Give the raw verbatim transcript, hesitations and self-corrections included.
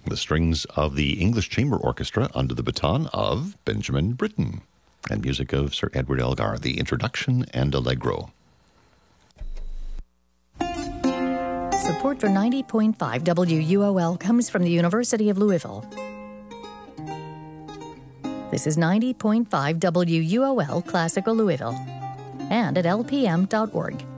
the strings of the English Chamber Orchestra under the baton of Benjamin Britten, and music of Sir Edward Elgar, the introduction and allegro. Support for ninety point five W U O L comes from the University of Louisville. This is ninety point five W U O L Classical Louisville, and at L P M dot org.